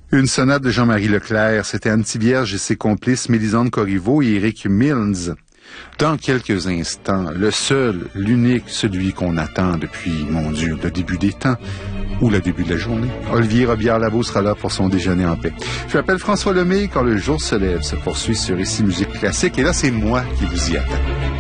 Une sonate de Jean-Marie Leclerc, c'était Anne Thivierge et ses complices Mélisande Corriveau et Éric Mills. Dans quelques instants, le seul, l'unique, celui qu'on attend depuis, mon Dieu, le début des temps, ou le début de la journée. Olivier Robillard-Lavaud sera là pour son déjeuner en paix. Je m'appelle François Lemay, quand le jour se lève, se poursuit sur Ici Musique Classique, et là, c'est moi qui vous y attends.